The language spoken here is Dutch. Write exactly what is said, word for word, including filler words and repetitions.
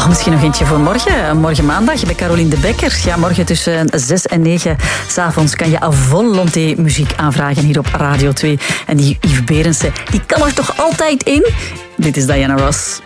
Oh, misschien nog eentje voor morgen. Morgen maandag bij Caroline de Bekker. Ja, morgen tussen zes en negen 's avonds kan je à volonté muziek aanvragen hier op Radio twee. En die Yves Berendsen, die kan er toch altijd in? Dit is Diana Ross.